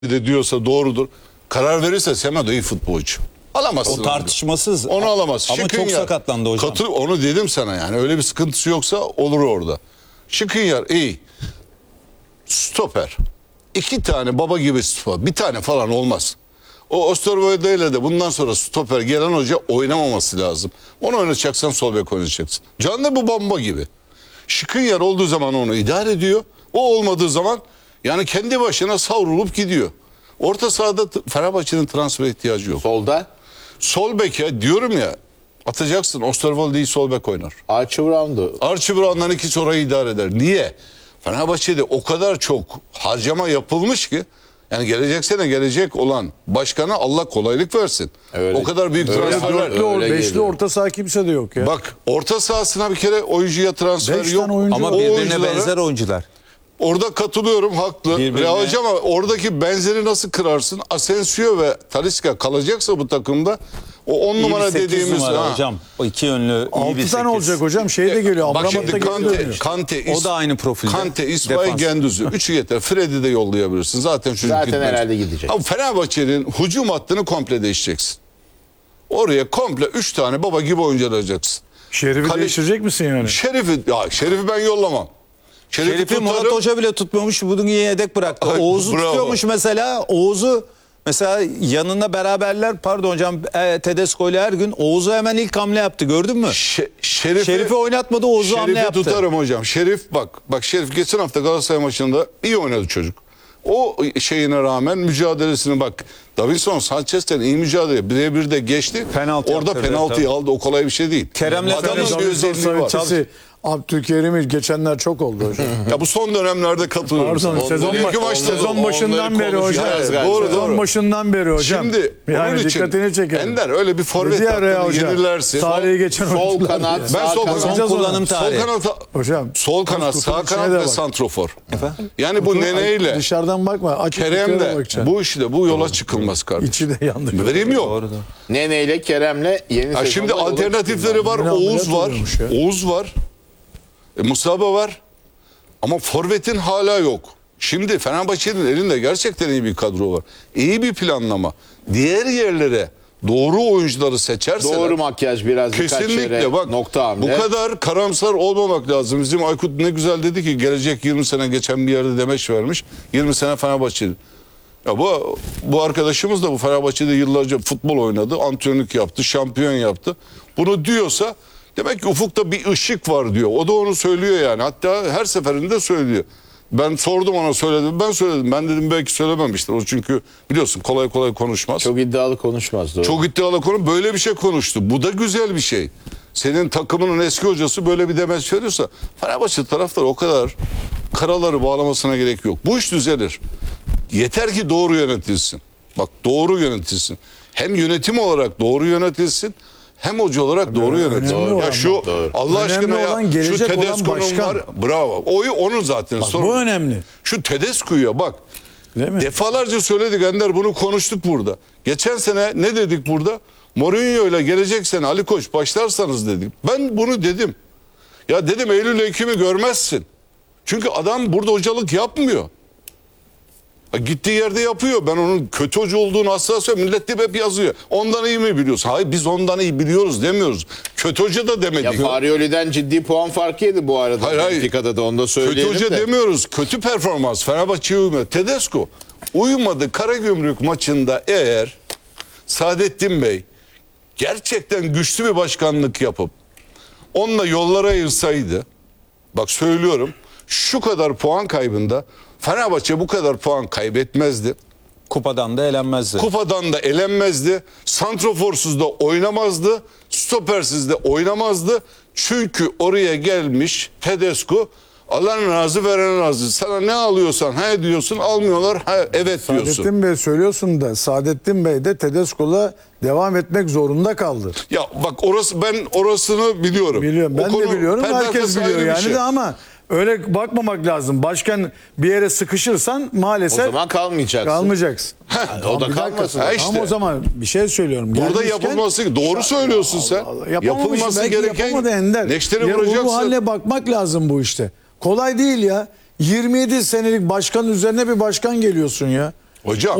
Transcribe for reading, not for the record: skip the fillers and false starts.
de diyorsa doğrudur. Karar verirse Semedo iyi futbolcu. Alamazsın. O tartışmasız. Onu alamaz. Ama çok sakatlandı hocam. Onu dedim sana yani. Öyle bir sıkıntısı yoksa olur orada. Skriniar iyi. Stoper. 2 tane baba gibi stoper. Bir tane falan olmaz. O Osterwolde ile de bundan sonra stoper gelen hoca oynamaması lazım. Onu oynatacaksan sol bek oynayacaksın. Can da bu bomba gibi. Skriniar olduğu zaman onu idare ediyor. O olmadığı zaman yani kendi başına savrulup gidiyor. Orta sahada Fenerbahçe'nin transfer ihtiyacı yok. Solda Sol beke diyorum ya, atacaksın. Osterwolde'yi sol bek oynar. Archie Brown'du. Archie Brown'dan ikisi orayı idare eder. Niye? Fenerbahçe'de o kadar çok harcama yapılmış ki yani gelecek sene gelecek olan başkana Allah kolaylık versin. Öyle. O kadar büyük Öyle. transferler. Öyle Beşli geliyor. orta saha kimse de yok ya. Bak orta sahasına bir kere oyuncuya transfer 5 yok. tane oyuncu Ama var. O birbirine oyunculara- benzer oyuncular. Orada katılıyorum, haklı. Birbirine- Ya hocam ama oradaki benzeri nasıl kırarsın? Asensio ve Talisca kalacaksa bu takımda o 10 İyi bir numara 8 dediğimiz numara ha. hocam. O iki yönlü iyi 6 bir tane 8. olacak hocam. Şey de geliyor. Bak Amrabat da şimdi geliyor. Kante, O da aynı profilde. Kante, İsmail Defans. Gendüz'ü. Üçü yeter. Fred'i de yollayabilirsin. Zaten çocuk Zaten gitmez. herhalde gidecek. Ama Fenerbahçe'nin hücum hattını komple değişeceksin. Oraya komple 3 tane baba gibi oyuncu alacaksın. Şerif'i Kale- değiştirecek misin yani? Şerif'i ben yollamam. Şerif'i Murat tutarım. Hoca bile tutmuyormuş. Bugün yedek bıraktı. Ay, Oğuz'u bravo. tutuyormuş mesela. Oğuz'u mesela yanında beraberler. Pardon hocam Tedesco ile her gün Oğuz'u hemen ilk hamle yaptı. Gördün mü? Şerif'i oynatmadı, Oğuz'u hamle Şerif'i yaptı. tutarım hocam. Şerif bak Şerif geçen hafta Galatasaray maçında iyi oynadı çocuk. O şeyine rağmen mücadelesini bak. Davinson Sanchez'ten iyi mücadele. Birebir de geçti. Penaltı Orada yaptırdı, penaltıyı tabii. aldı. O kolay bir şey değil. Kerem'le Adamın Davinson bir özelliği var. Savunmacısı Abdülkerim'i geçenler çok oldu hocam. Ya bu son dönemlerde katılıyorum. Pardon sana. sezon, Bugünkü maçta sezon başından beri hocam. Doğru, Sezon doğru. başından beri hocam. Şimdi yani onun için dikkatini çekelim. Ender öyle bir forvet Dedi araya hattını hocam. yenilersin. Tarihi geçen Sol oyuncular kanat, ya. Ben sağ sol kanat. kanat, Son kullanım sol tarihi. kanat, Hocam. sol kanat, sağ Kutunun içine kanat de ve bak. santrofor. Yani bu neneyle Dışarıdan bakma. Açık Kerem yukarı de bakacaksın. bu işte bu yola çıkılmaz kardeşim. İçi de yandı. Vereyim yok. Doğru. Nene ile Kerem'le yeni Ha, şimdi sezonda yola alternatifleri var. Yine Oğuz ameliyat var. oluyormuş ya. Oğuz var. Musaba var. Ama forvetin hala yok. Şimdi Fenerbahçe'nin elinde gerçekten iyi bir kadro var. İyi bir planlama. Diğer yerlere doğru oyuncuları seçerseler. Doğru makyaj biraz birkaç Kesinlikle yere bak nokta hamle. bu kadar karamsar olmamak lazım. Bizim Aykut ne güzel dedi ki gelecek 20 sene geçen bir yerde demeç vermiş. 20 sene Fenerbahçeli. Ya bu arkadaşımız da bu Fenerbahçe'de yıllarca futbol oynadı, antrenörlük yaptı, şampiyon yaptı. Bunu diyorsa demek ki ufukta bir ışık var diyor. O da onu söylüyor yani. Hatta her seferinde söylüyor. Ben sordum ona söyledim. Ben söyledim. Ben dedim belki söylememiştir. O çünkü biliyorsun kolay kolay konuşmaz. Çok iddialı konuşmaz. Doğru. Çok iddialı konu böyle bir şey konuştu. Bu da güzel bir şey. Senin takımının eski hocası böyle bir demeç veriyorsa Fenerbahçe taraftarı o kadar karaları bağlamasına gerek yok. Bu iş düzelir. Yeter ki doğru yönetilsin. Bak doğru yönetilsin. Hem yönetim olarak doğru yönetilsin hem hoca olarak doğru yönetilsin. önemli Ya olan şu doğru. Allah Önemli aşkına ya olan şu gelecek olan Tedesco'nun başkan. var. Bravo. Onun zaten sorun. Bu önemli. Şu Tedesco'ya bak. Değil mi? Defalarca söyledik Ender, bunu konuştuk burada. Geçen sene ne dedik burada? Mourinho ile gelecek sene Ali Koç başlarsanız dedik. Ben bunu dedim. Ya dedim Eylül Ekim'i görmezsin. Çünkü adam burada hocalık yapmıyor. Gittiği yerde yapıyor. Ben onun kötü hoca olduğunu asla söylemiyorum. Millet de hep yazıyor. Ondan iyi mi biliyorsun? Hayır biz ondan iyi biliyoruz demiyoruz. Kötü hoca da demedik. Ya Farioli'den ciddi puan farkı yedi bu arada. Hayır, hayır. Benfica'da da onu da Kötü söyleyelim hoca de. demiyoruz. Kötü performans. Fenerbahçe'ye uymuyor. Tedesco uyumadı Karagümrük maçında eğer Saadettin Bey gerçekten güçlü bir başkanlık yapıp onunla yollara ayırsaydı, bak söylüyorum, şu kadar puan kaybında Fenerbahçe bu kadar puan kaybetmezdi. Kupadan da elenmezdi. Kupadan da elenmezdi. Santroforsuz da oynamazdı. Stopersiz de oynamazdı. Çünkü oraya gelmiş Tedesco Allah'ın razı veren razı. Sana ne alıyorsan he diyorsun, almıyorlar he evet diyorsun. Saadettin Bey söylüyorsun da Saadettin Bey de Tedesco'la devam etmek zorunda kaldı. Ya bak ben orasını biliyorum. Biliyorum. Ben O konu de biliyorum. perde Herkes arkası biliyor ayrı bir yani şey. de ama öyle bakmamak lazım. Başkan bir yere sıkışırsan O maalesef zaman kalmayacaksın. kalmayacaksın. O da Bir dakika. kalmasın. Ha işte. Ama o zaman bir şey söylüyorum. Burada Gelmişken- yapılması doğru söylüyorsun sen. Yapamamış, Yapılması belki gereken yapamadı Ender. neşteri Ya vuracaksın. Bu haline bakmak lazım bu işte. Kolay değil ya. 27 senelik başkanın üzerine bir başkan geliyorsun ya. Hocam